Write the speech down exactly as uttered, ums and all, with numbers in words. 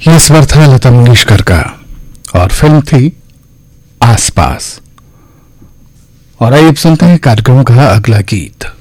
ये स्वर था लता मंगेशकर का और फिल्म थी आसपास। और आइए अब सुनते हैं कार्यक्रम का अगला गीत।